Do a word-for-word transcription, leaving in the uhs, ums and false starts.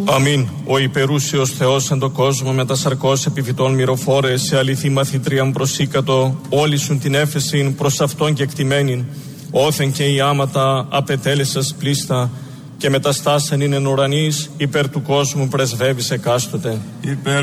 Αμήν. Ο υπερούσιος Θεός εν το κόσμο με τα σαρκός επιφυτών μυροφόρε σε αληθή μαθητρίαν προσήκατο όλοι σου την έφεσιν προς αυτόν και εκτιμένην όθεν και η άματα απετέλεσας πλήστα και μεταστάσεν είναι ουρανής υπέρ του κόσμου πρεσβεύεις εκάστοτε. Υπέρ